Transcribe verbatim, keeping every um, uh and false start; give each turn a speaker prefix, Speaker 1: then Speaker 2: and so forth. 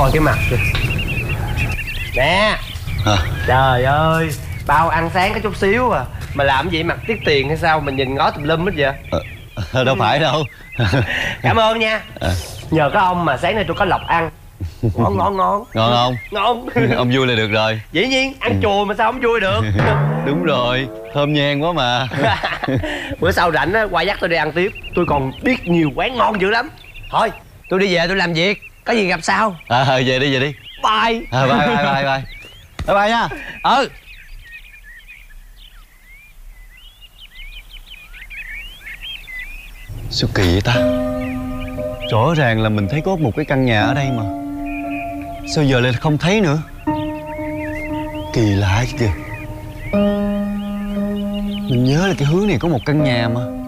Speaker 1: coi cái mặt kìa. Nè
Speaker 2: à.
Speaker 1: Trời ơi, bao ăn sáng có chút xíu à mà làm gì mặt tiếc tiền hay sao mà nhìn ngó tùm lum hết vậy?
Speaker 2: à, Đâu phải đâu.
Speaker 1: Cảm ơn nha.
Speaker 2: à.
Speaker 1: Nhờ có ông mà sáng nay tôi có lộc ăn. Ngon ngon ngon.
Speaker 2: Ngon không?
Speaker 1: Ngon.
Speaker 2: Ông vui là được rồi.
Speaker 1: Dĩ nhiên, ăn chùa mà sao không vui được.
Speaker 2: Đúng rồi, thơm nhan quá mà.
Speaker 1: Bữa sau rảnh á, qua dắt tôi đi ăn tiếp. Tôi còn biết nhiều quán ngon dữ lắm. Thôi, tôi đi về tôi làm việc. Có gì gặp sau.
Speaker 2: À về đi về đi.
Speaker 1: Bye.
Speaker 2: À, bye bye bye bye. Bye bye nha.
Speaker 1: Ừ.
Speaker 2: Sao kỳ vậy ta? Rõ ràng là mình thấy có một cái căn nhà ở đây mà sao giờ lại không thấy nữa? Kỳ lạ kìa. Mình nhớ là cái hướng này có một căn nhà mà